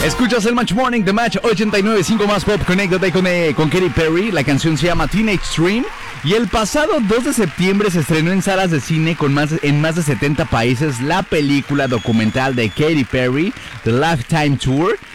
Escuchas el Match Morning de Match 89.5 Más Pop. Conéctate con Katy Perry. La canción se llama Teenage Dream. Y el pasado 2 de septiembre se estrenó en salas de cine en más de 70 países la película documental de Katy Perry, The Lifetime Tour.